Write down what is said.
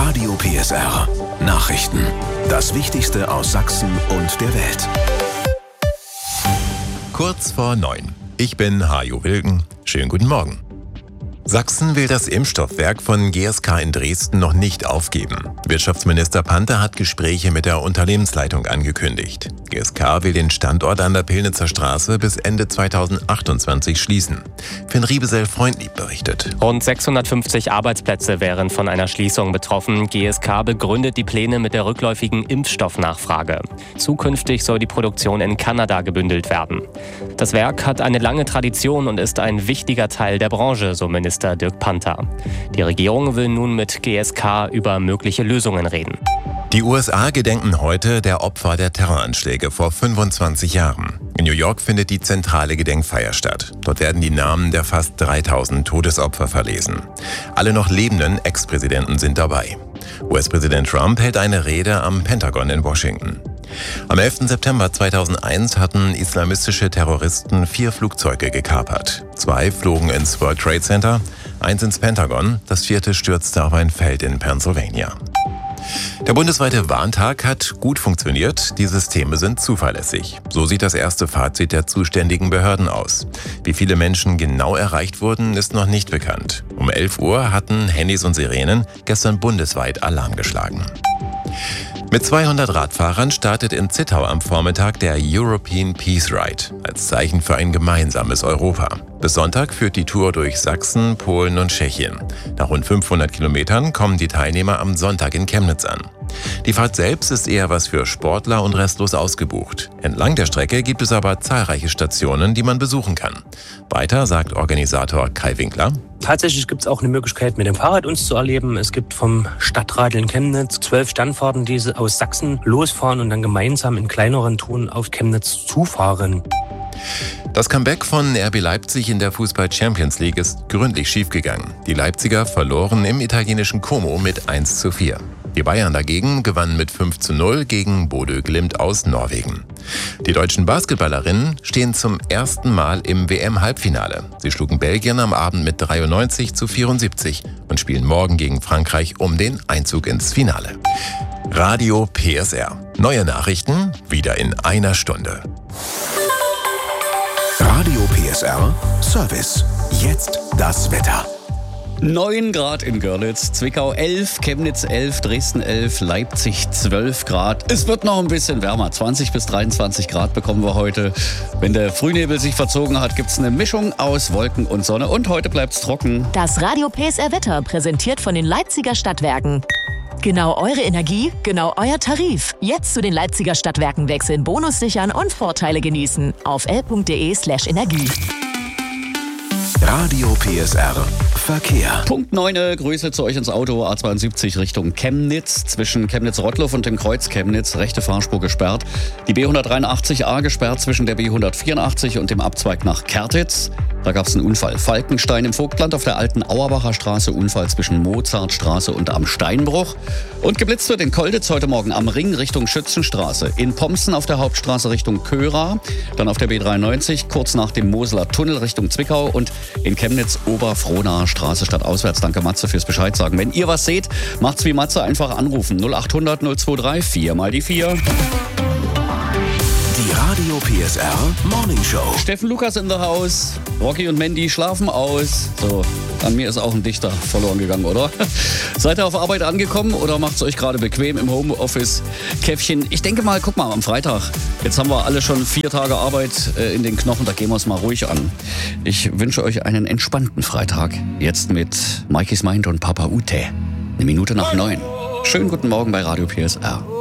Radio PSR Nachrichten. Das Wichtigste aus Sachsen und der Welt. Kurz vor 9. Ich bin Hajo Wilken. Schönen guten Morgen. Sachsen will das Impfstoffwerk von GSK in Dresden noch nicht aufgeben. Wirtschaftsminister Panther hat Gespräche mit der Unternehmensleitung angekündigt. GSK will den Standort an der Pillnitzer Straße bis Ende 2028 schließen. Finn Riebesell-Freundlieb berichtet. Rund 650 Arbeitsplätze wären von einer Schließung betroffen. GSK begründet die Pläne mit der rückläufigen Impfstoffnachfrage. Zukünftig soll die Produktion in Kanada gebündelt werden. Das Werk hat eine lange Tradition und ist ein wichtiger Teil der Branche, so Minister Dirk Panther. Die Regierung will nun mit GSK über mögliche Lösungen reden. Die USA gedenken heute der Opfer der Terroranschläge vor 25 Jahren. In New York findet die zentrale Gedenkfeier statt. Dort werden die Namen der fast 3000 Todesopfer verlesen. Alle noch lebenden Ex-Präsidenten sind dabei. US-Präsident Trump hält eine Rede am Pentagon in Washington. Am 11. September 2001 hatten islamistische Terroristen 4 Flugzeuge gekapert. 2 flogen ins World Trade Center, 1 ins Pentagon, das 4. stürzte auf ein Feld in Pennsylvania. Der bundesweite Warntag hat gut funktioniert, die Systeme sind zuverlässig. So sieht das erste Fazit der zuständigen Behörden aus. Wie viele Menschen genau erreicht wurden, ist noch nicht bekannt. Um 11 Uhr hatten Handys und Sirenen gestern bundesweit Alarm geschlagen. Mit 200 Radfahrern startet in Zittau am Vormittag der European Peace Ride als Zeichen für ein gemeinsames Europa. Bis Sonntag führt die Tour durch Sachsen, Polen und Tschechien. Nach rund 500 Kilometern kommen die Teilnehmer am Sonntag in Chemnitz an. Die Fahrt selbst ist eher was für Sportler und restlos ausgebucht. Entlang der Strecke gibt es aber zahlreiche Stationen, die man besuchen kann. Weiter sagt Organisator Kai Winkler: Tatsächlich gibt es auch eine Möglichkeit, mit dem Fahrrad uns zu erleben. Es gibt vom Stadtrat in Chemnitz 12 Standfahrten, die aus Sachsen losfahren und dann gemeinsam in kleineren Touren auf Chemnitz zufahren. Das Comeback von RB Leipzig in der Fußball-Champions League ist gründlich schiefgegangen. Die Leipziger verloren im italienischen Como mit 1:4. Die Bayern dagegen gewannen mit 5:0 gegen Bodø Glimt aus Norwegen. Die deutschen Basketballerinnen stehen zum ersten Mal im WM-Halbfinale. Sie schlugen Belgien am Abend mit 93:74 und spielen morgen gegen Frankreich um den Einzug ins Finale. Radio PSR. Neue Nachrichten wieder in einer Stunde. Radio PSR Service. Jetzt das Wetter. 9 Grad in Görlitz, Zwickau 11, Chemnitz 11, Dresden 11, Leipzig 12 Grad. Es wird noch ein bisschen wärmer, 20 bis 23 Grad bekommen wir heute. Wenn der Frühnebel sich verzogen hat, gibt es eine Mischung aus Wolken und Sonne und heute bleibt es trocken. Das Radio PSR Wetter präsentiert von den Leipziger Stadtwerken. Genau eure Energie, genau euer Tarif. Jetzt zu den Leipziger Stadtwerken wechseln, Bonus sichern und Vorteile genießen. Auf l.de/energie. Radio PSR Verkehr. Punkt 9, Grüße zu euch ins Auto, A72 Richtung Chemnitz. Zwischen Chemnitz-Rottloff und dem Kreuz Chemnitz, rechte Fahrspur gesperrt. Die B183a gesperrt zwischen der B184 und dem Abzweig nach Kertitz. Da gab es einen Unfall. Falkenstein im Vogtland auf der alten Auerbacher Straße, Unfall zwischen Mozartstraße und am Steinbruch. Und geblitzt wird in Kolditz heute Morgen am Ring Richtung Schützenstraße. In Pomsen auf der Hauptstraße Richtung Köra. Dann auf der B93 kurz nach dem Moseler Tunnel Richtung Zwickau. Und in Chemnitz Oberfrohnaer Straße stadtauswärts. Danke Matze fürs Bescheid sagen. Wenn ihr was seht, macht's wie Matze, einfach anrufen. 0800 023 4 mal die 4. Die Radio PSR Morning Show. Steffen Lukas in the house. Rocky und Mandy schlafen aus. So, an mir ist auch ein Dichter verloren gegangen, oder? Seid ihr auf Arbeit angekommen oder macht's euch gerade bequem im Homeoffice? Käffchen, ich denke mal, guck mal, am Freitag. Jetzt haben wir alle schon 4 Tage Arbeit in den Knochen, da gehen wir es mal ruhig an. Ich wünsche euch einen entspannten Freitag. Jetzt mit Mikey's Mind und Papa Ute. 1 Minute nach 9. Schönen guten Morgen bei Radio PSR.